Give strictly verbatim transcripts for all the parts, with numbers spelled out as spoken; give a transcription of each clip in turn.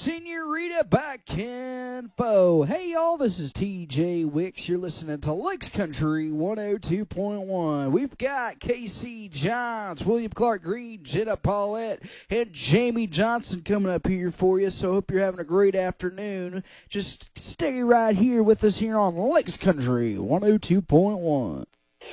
Senorita by Ken Fo. Hey, y'all, this is T J Wicks. You're listening to Lakes Country one oh two point one. We've got K C Johns, William Clark Reed, Jenna Paulette, and Jamie Johnson coming up here for you, so I hope you're having a great afternoon. Just stay right here with us here on Lakes Country one oh two point one.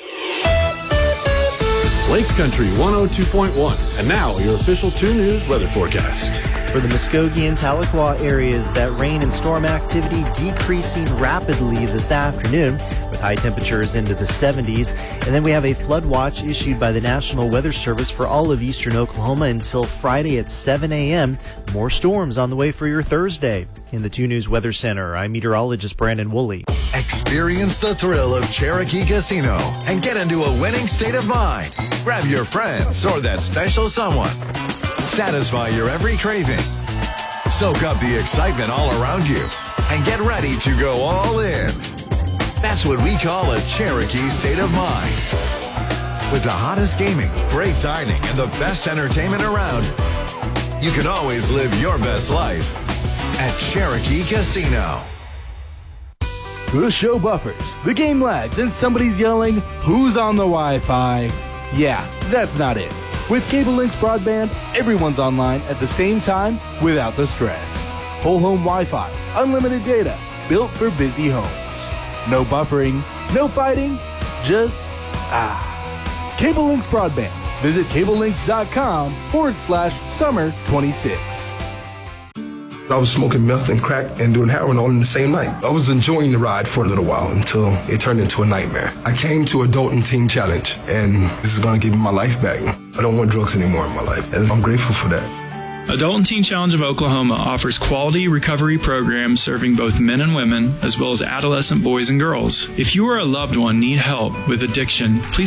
Lakes Country one oh two point one. And now, your official two News weather forecast. For the Muskogee and Tahlequah areas, that rain and storm activity decreasing rapidly this afternoon with high temperatures into the seventies. And then we have a flood watch issued by the National Weather Service for all of eastern Oklahoma until Friday at seven a.m. More storms on the way for your Thursday. In the two News Weather Center, I'm meteorologist Brandon Woolley. Experience the thrill of Cherokee Casino and get into a winning state of mind. Grab your friends or that special someone. Satisfy your every craving. Soak up the excitement all around you and get ready to go all in. That's what we call a Cherokee state of mind. With the hottest gaming, great dining, and the best entertainment around, you can always live your best life at Cherokee Casino. The show buffers, the game lags, and somebody's yelling, "Who's on the Wi-Fi?" Yeah, that's not it. With Cable Links Broadband, everyone's online at the same time without the stress. Whole home Wi-Fi, unlimited data, built for busy homes. No buffering, no fighting, just ah. Cable Links Broadband. Visit cablelinks.com forward slash summer 26. I was smoking meth and crack and doing heroin all in the same night. I was enjoying the ride for a little while until it turned into a nightmare. I came to Adult and Teen Challenge, and this is going to give me my life back. I don't want drugs anymore in my life, and I'm grateful for that. Adult and Teen Challenge of Oklahoma offers quality recovery programs serving both men and women, as well as adolescent boys and girls. If you or a loved one need help with addiction, please